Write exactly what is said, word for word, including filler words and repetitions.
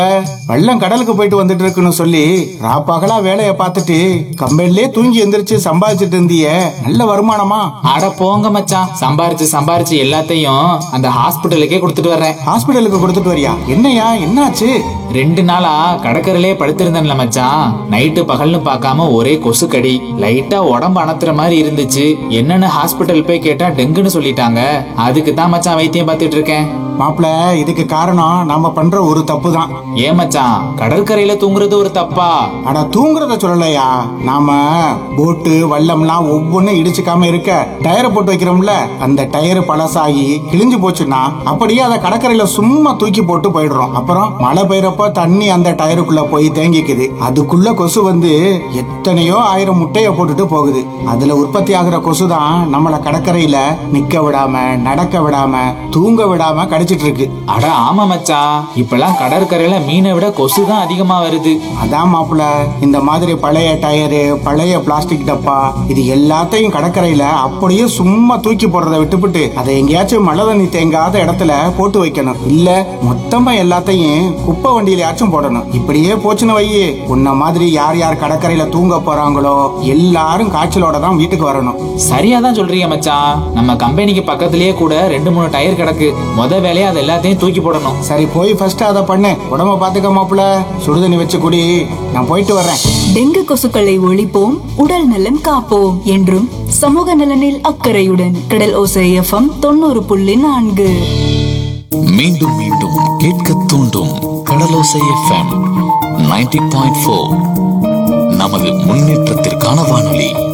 வெள்ளம் கடலுக்கு போயிட்டு வந்துட்டு இருக்குன்னு சொல்லி ராப்பகலா வேலையை பார்த்துட்டு கம்பெனிலே தூங்கி எந்திரிச்சு சம்பாதிச்சிட்டு இருந்தியே, நல்ல வருமானமா? அட போங்க மச்சான், சம்பாரிச்சு சம்பாரிச்சு எல்லாத்தையும் அந்த ஹாஸ்பிட்டலுக்கே கொடுத்துட்டு வர்றேன். ஹாஸ்பிட்டலுக்கு கொடுத்துட்டு வரியா? என்னையா, என்னாச்சு? ரெண்டு நாளா கடற்கரையிலே படுத்திருந்தேன்ல மச்சான். நைட்டு பகல்னு பார்க்காம ஒரே கொசுக்கடி, லைட்டா உடம்பு அணத்துற மாதிரி இருந்துச்சு. என்னன்னு ஹாஸ்பிட்டல் போய் கேட்டா டெங்குன்னு சொல்லிட்டாங்க. அதுக்கு தான் மச்சான் வைத்தியம் பார்த்துட்டு இருக்கேன். மாப்பிள, இதுக்கு காரணம் நாம பண்ற ஒரு தப்பு தான். ஏன் மச்சான், கடற்கரையில தூங்குறது ஒரு தப்பா? அட தூங்குறத சொல்லலையா, நாம போட்டு வல்லம்லாம் ஒவ்வொன்னும் இடிச்சுக்காம இருக்க டயரை போட்டு வைக்கிறோம்ல, அந்த டயர் பழசாகி கிழிஞ்சு போச்சுன்னா அப்படியே அதை கடற்கரையில சும்மா தூக்கி போட்டு போயிடுறோம். அப்புறம் மழை பெய்யறப்ப தண்ணி அந்த டயருக்குள்ள போய் தேங்கிக்குது. அதுக்குள்ள கொசு வந்து எத்தனையோ ஆயிரம் முட்டைய போட்டுட்டு போகுது. அதுல உற்பத்தி ஆகுற கொசு தான் நம்மள கடற்கரையில நிக்க விடாம, நடக்க விடாம, தூங்க விடாம கடிச்சிட்டு இருக்கு. அட ஆமா மச்சான், இப்பெல்லாம் கடற்கரையில மீனை விட கொசு தான் அதிகமா வருது. அதான் மாப்பிள, இந்த மாதிரி பழைய டயரு, பழைய பிளாஸ்டிக் டப்பா, இது எல்லாத்தையும் கடற்கரையில அப்படியே சும்மா தூக்கி போடுறத விட்டுப்புட்டு அதை எங்கேயாச்சும் மழை தண்ணி தேங்காத இடத்துல போட்டு வைக்கணும். இல்ல மொத்தமா எல்லாத்தையும் குப்பை வண்டியிலயாச்சும் போடணும். இப்படியே போச்சுன்னு வையே, உன்ன மாதிரி யார் யார் கடற்கரையில தூங்க போறாங்களோ எல்லாரும் காய்ச்சலோட தான் வீட்டுக்கு வரணும். சரியாதான் சொல்றீங்க மச்சான். நம்ம கம்பெனிக்கு பக்கத்திலேயே கூட ரெண்டு மூணு டயர் கிடக்கு. முத வேலையா அது எல்லாத்தையும் தூக்கி போடணும். சரி, போய் ஃபர்ஸ்ட் அதை பண்ணு. உடம்ப பாத்துக்க மாப்பிள, சுடுதண்ணி வச்சு குடி. நான் போயிட்டு வர்றேன். டெங்கு கொசுக்களை ஒழிப்போம், உடல் நலம் காப்போம் என்றும் சமூக நலனில் அக்கறையுடன் கடல் ஓசை எஃப்எம் தொண்ணூறு புள்ளி நான்கு. மீண்டும் மீண்டும் கேட்க தூண்டும் கடலோசை எஃப்எம் நைன்டி பாயிண்ட் ஃபோர். நமது முன்னேற்றத்திற்கான வானொலி.